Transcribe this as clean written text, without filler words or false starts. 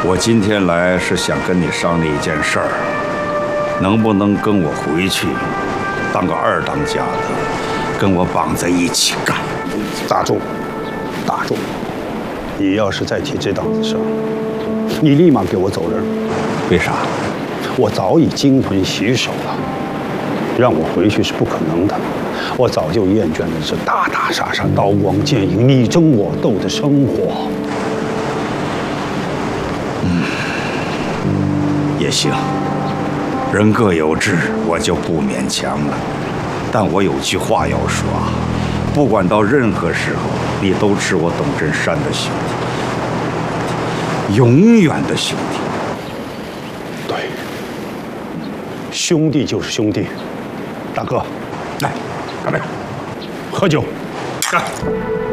我今天来是想跟你商量一件事儿，能不能跟我回去，当个二当家的，跟我绑在一起干？ 大柱，大柱，你要是再提这档子事，你立马给我走人。 为啥？ 我早已精魂洗手了，让我回去是不可能的。我早就厌倦了这打打杀杀、刀光剑影、你争我斗的生活。 也行，人各有志，我就不勉强了。但我有句话要说啊，不管到任何时候，你都是我董振山的兄弟，永远的兄弟。 对，兄弟就是兄弟。大哥， 来，干杯！ 喝酒。 干！